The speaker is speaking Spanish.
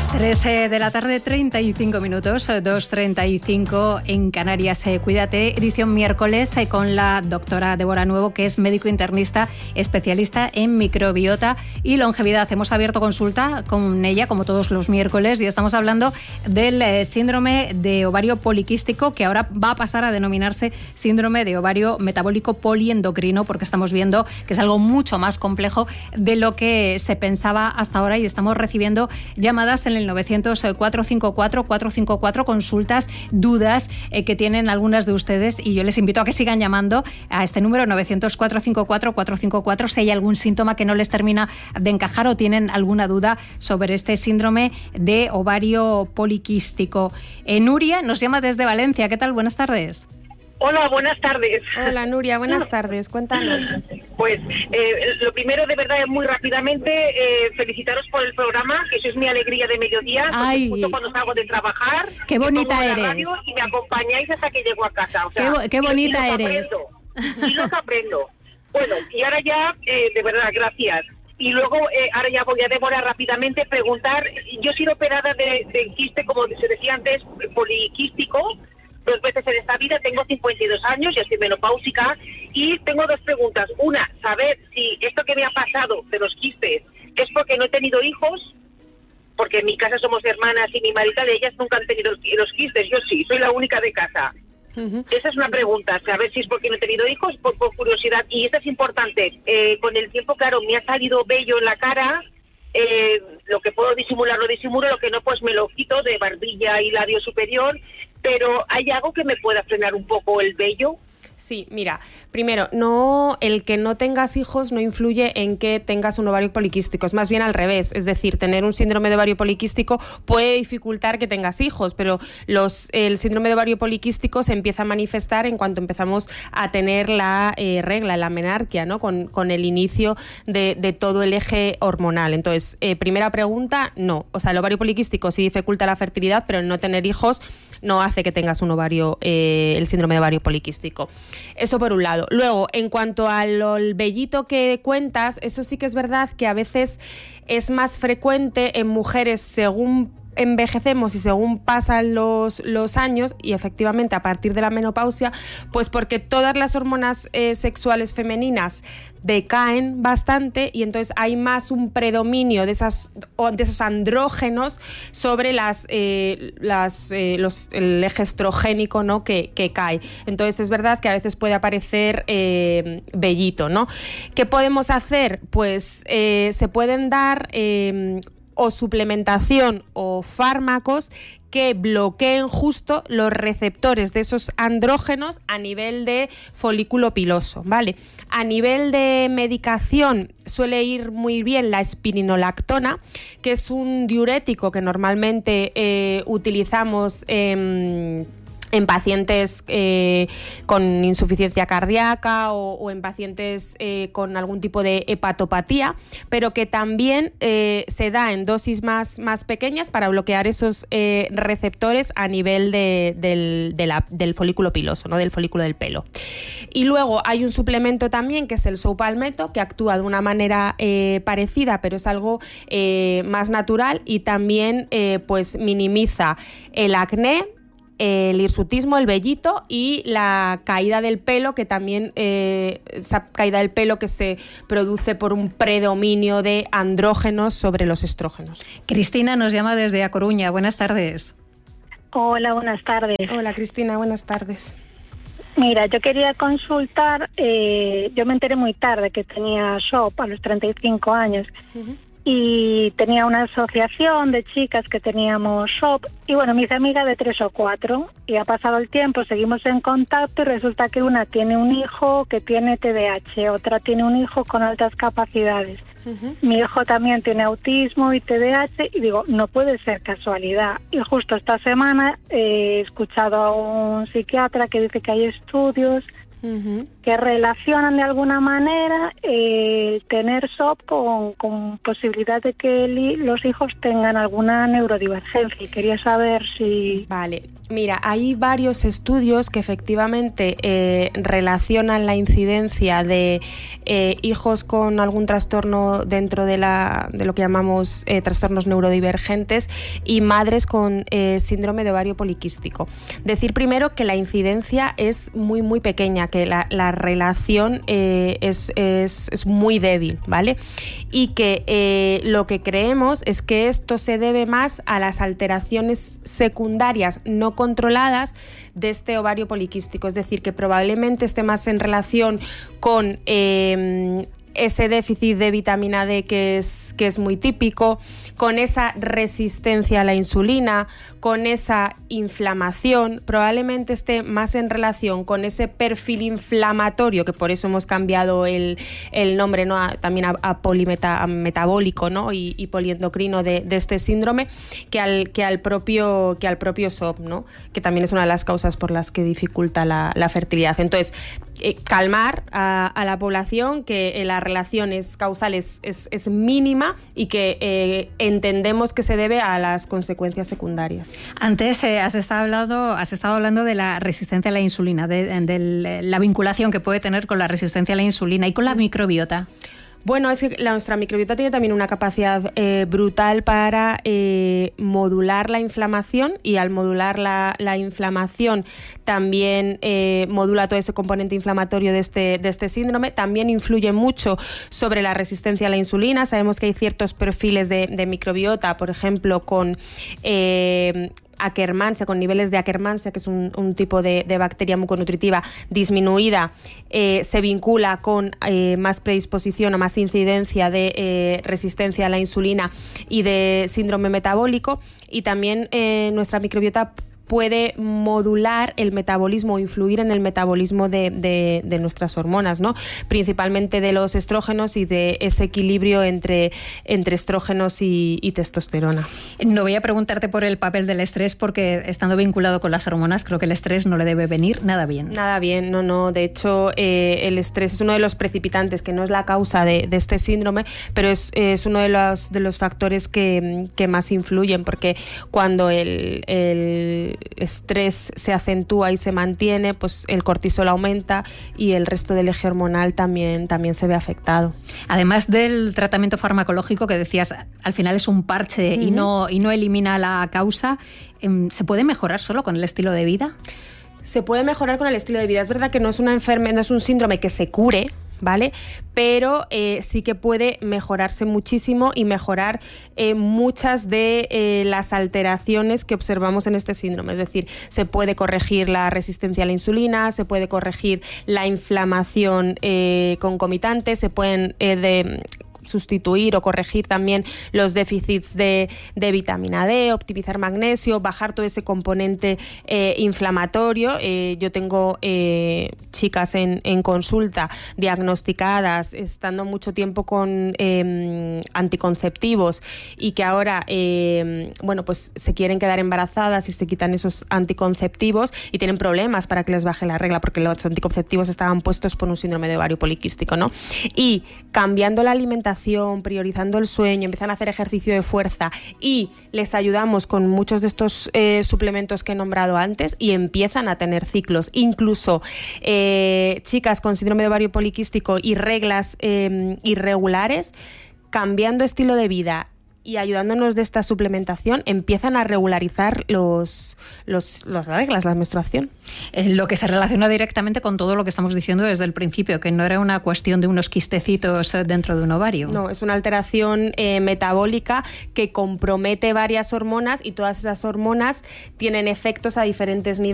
3 de la tarde, 35 minutos, 2:35 en Canarias. Cuídate, edición miércoles con la doctora Débora Nuevo, que es médico internista, especialista en microbiota y longevidad. Hemos abierto consulta con ella, como todos los miércoles, y estamos hablando del síndrome de ovario poliquístico, que ahora va a pasar a denominarse síndrome de ovario metabólico poliendocrino, porque estamos viendo que es algo mucho más complejo de lo que se pensaba hasta ahora, y estamos recibiendo llamadas en el 900-454-454, consultas, dudas que tienen algunas de ustedes, y yo les invito a que sigan llamando a este número 900-454-454 si hay algún síntoma que no les termina de encajar o tienen alguna duda sobre este síndrome de ovario poliquístico. Nuria nos llama desde Valencia. ¿Qué tal? Buenas tardes. Hola, buenas tardes. Hola, Nuria, buenas tardes. Cuéntanos. Pues lo primero, de verdad, muy rápidamente, felicitaros por el programa, que eso es mi alegría de mediodía. Ay, justo cuando salgo de trabajar. Qué bonita eres. Radio y me acompañáis hasta que llego a casa. O sea, qué bonita eres. Y los aprendo. Bueno, y ahora ya, de verdad, gracias. Y luego, ahora ya voy a Débora rápidamente preguntar. Yo he sido operada de quiste, como se decía antes, poliquístico, 2 veces en esta vida. Tengo 52 años, ya estoy menopáusica, y tengo 2 preguntas. Una, saber si esto que me ha pasado de los quistes es porque no he tenido hijos, porque en mi casa somos hermanas y mi marido de ellas nunca han tenido los quistes. Yo sí, soy la única de casa. Esa es una pregunta, saber si es porque no he tenido hijos, por curiosidad. Y esta es importante. Con el tiempo, claro, me ha salido vello en la cara. Lo que puedo disimular lo disimulo, lo que no, pues me lo quito de barbilla y labio superior. Pero ¿hay algo que me pueda frenar un poco el vello? Sí, mira, primero, el que no tengas hijos no influye en que tengas un ovario poliquístico, es más bien al revés, es decir, tener un síndrome de ovario poliquístico puede dificultar que tengas hijos, pero el síndrome de ovario poliquístico se empieza a manifestar en cuanto empezamos a tener la regla, la menarquia, ¿no? Con el inicio de todo el eje hormonal. Entonces, primera pregunta, no, o sea, el ovario poliquístico sí dificulta la fertilidad, pero el no tener hijos no hace que tengas un ovario, el síndrome de ovario poliquístico. Eso por un lado. Luego, en cuanto al vellito que cuentas, eso sí que es verdad que a veces es más frecuente en mujeres según envejecemos y según pasan los años, y efectivamente a partir de la menopausia, pues porque todas las hormonas sexuales femeninas decaen bastante, y entonces hay más un predominio de esos andrógenos sobre el eje estrogénico, ¿no? que cae. Entonces es verdad que a veces puede aparecer vellito, ¿no? ¿Qué podemos hacer? Pues se pueden dar o suplementación o fármacos que bloqueen justo los receptores de esos andrógenos a nivel de folículo piloso, ¿vale? A nivel de medicación suele ir muy bien la espironolactona, que es un diurético que normalmente utilizamos en pacientes con insuficiencia cardíaca o en pacientes con algún tipo de hepatopatía, pero que también se da en dosis más pequeñas para bloquear esos receptores a nivel del folículo piloso, ¿no? Del folículo del pelo. Y luego hay un suplemento también que es el soupalmeto, que actúa de una manera parecida, pero es algo más natural, y también pues minimiza el acné, el hirsutismo, el vellito y la caída del pelo, que también esa caída del pelo que se produce por un predominio de andrógenos sobre los estrógenos. Cristina nos llama desde A Coruña. Buenas tardes. Hola, buenas tardes. Hola, Cristina, buenas tardes. Mira, yo quería consultar, yo me enteré muy tarde que tenía SHOP a los 35 años. Y tenía una asociación de chicas que teníamos SHOP, y bueno, me hice amiga de 3 o 4, y ha pasado el tiempo, seguimos en contacto, y resulta que una tiene un hijo que tiene TDAH, otra tiene un hijo con altas capacidades. Mi hijo también tiene autismo y TDAH, y digo, no puede ser casualidad. Y justo esta semana he escuchado a un psiquiatra que dice que hay estudios que relacionan de alguna manera el tener SHOP con posibilidad de que los hijos tengan alguna neurodivergencia. Y quería saber si... Vale, Mira, hay varios estudios que efectivamente relacionan la incidencia de hijos con algún trastorno dentro de lo que llamamos trastornos neurodivergentes y madres con síndrome de ovario poliquístico. Decir primero que la incidencia es muy muy pequeña, que la relación es muy débil, ¿vale? Y que lo que creemos es que esto se debe más a las alteraciones secundarias no controladas de este ovario poliquístico, es decir, que probablemente esté más en relación con ese déficit de vitamina D que es muy típico, con esa resistencia a la insulina, con esa inflamación, probablemente esté más en relación con ese perfil inflamatorio, que por eso hemos cambiado el nombre, ¿no? También a polimetabólico, ¿no? y poliendocrino de este síndrome, que al propio SOP, ¿no? Que también es una de las causas por las que dificulta la fertilidad. Entonces, calmar a la población que la relación causal es mínima y que entendemos que se debe a las consecuencias secundarias. Antes has estado hablando de la resistencia a la insulina, de la vinculación que puede tener con la resistencia a la insulina y con la microbiota. Bueno, es que nuestra microbiota tiene también una capacidad brutal para modular la inflamación, y al modular la inflamación también modula todo ese componente inflamatorio de este síndrome. También influye mucho sobre la resistencia a la insulina. Sabemos que hay ciertos perfiles de microbiota, por ejemplo, con Akkermansia, con niveles de Akkermansia, que es un tipo de bacteria muconutritiva disminuida, se vincula con más predisposición o más incidencia de resistencia a la insulina y de síndrome metabólico. Y también nuestra microbiota puede modular el metabolismo o influir en el metabolismo de nuestras hormonas, ¿no? Principalmente de los estrógenos y de ese equilibrio entre estrógenos y testosterona. No voy a preguntarte por el papel del estrés, porque estando vinculado con las hormonas, creo que el estrés no le debe venir nada bien. Nada bien, no. De hecho, el estrés es uno de los precipitantes, que no es la causa de este síndrome, pero es uno de los factores que más influyen, porque cuando el estrés se acentúa y se mantiene, pues el cortisol aumenta y el resto del eje hormonal también se ve afectado. Además del tratamiento farmacológico que decías, al final es un parche y no elimina la causa, ¿se puede mejorar solo con el estilo de vida? Se puede mejorar con el estilo de vida. Es verdad que no es una enfermedad, no es un síndrome que se cure, ¿vale? Pero sí que puede mejorarse muchísimo y mejorar muchas de las alteraciones que observamos en este síndrome. Es decir, se puede corregir la resistencia a la insulina, se puede corregir la inflamación concomitante, se pueden sustituir o corregir también los déficits de vitamina D, optimizar magnesio, bajar todo ese componente inflamatorio. Yo tengo chicas en consulta diagnosticadas, estando mucho tiempo con anticonceptivos, y que ahora pues se quieren quedar embarazadas y se quitan esos anticonceptivos y tienen problemas para que les baje la regla, porque los anticonceptivos estaban puestos por un síndrome de ovario poliquístico, ¿no? Y cambiando la alimentación, priorizando el sueño, empiezan a hacer ejercicio de fuerza y les ayudamos con muchos de estos suplementos que he nombrado antes, y empiezan a tener ciclos. Incluso chicas con síndrome de ovario poliquístico y reglas irregulares, cambiando estilo de vida y ayudándonos de esta suplementación, empiezan a regularizar las reglas, la menstruación. Lo que se relaciona directamente con todo lo que estamos diciendo desde el principio, que no era una cuestión de unos quistecitos dentro de un ovario. No, es una alteración metabólica que compromete varias hormonas, y todas esas hormonas tienen efectos a diferentes niveles